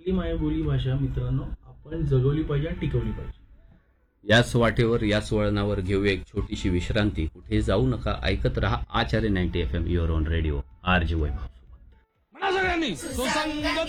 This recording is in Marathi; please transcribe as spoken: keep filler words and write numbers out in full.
आपली मायबोली भाषा मित्रांनो आपण जगवली पाहिजे आणि टिकवली पाहिजे. याच वाटेवर याच वळणावर घेऊ एक छोटीशी विश्रांती. कुठे जाऊ नका, ऐकत रहा आचार्य ninety F am your on radio. R J वैभव. म्हणा सगळ्यांनी सुसंगत